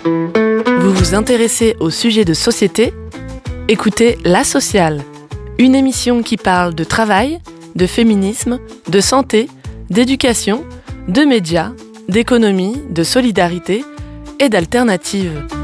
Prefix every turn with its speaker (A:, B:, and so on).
A: Vous vous intéressez aux sujets de société ? Écoutez La Sociale, une émission qui parle de travail, de féminisme, de santé, d'éducation, de médias, d'économie, de solidarité et d'alternatives.